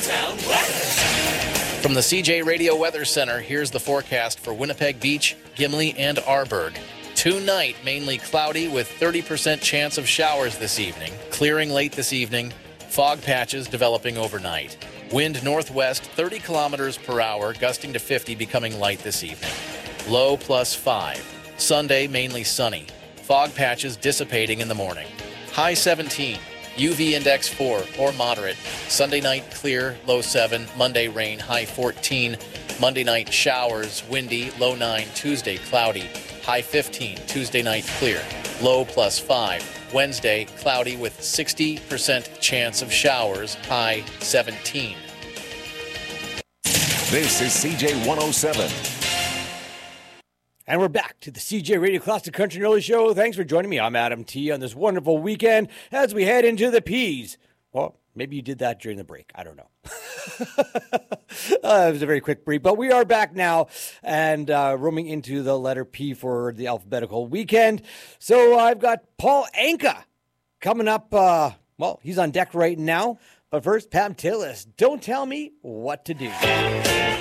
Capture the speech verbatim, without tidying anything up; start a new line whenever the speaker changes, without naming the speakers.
From the C J Radio Weather Center, here's the forecast for Winnipeg Beach, Gimli, and Arborg. Tonight, mainly cloudy with thirty percent chance of showers this evening. Clearing late this evening. Fog patches developing overnight. Wind northwest thirty kilometers per hour, gusting to fifty, becoming light this evening. Low plus five. Sunday, mainly sunny. Fog patches dissipating in the morning. High seventeen. U V index four or moderate. Sunday night clear, low seven. Monday rain, high fourteen. Monday night showers, windy, low nine. Tuesday cloudy, high fifteen. Tuesday night clear, low plus five. Wednesday cloudy with sixty percent chance of showers, high seventeen.
This is C J one oh seven.
And we're back to the C J Radio Classic Country and Early Show. Thanks for joining me. I'm Adam T. on this wonderful weekend as we head into the P's. Well, maybe you did that during the break. I don't know. uh, it was a very quick brief, but we are back now and uh, roaming into the letter P for the alphabetical weekend. So I've got Paul Anka coming up. Uh, well, he's on deck right now. But first, Pam Tillis, don't tell me what to do.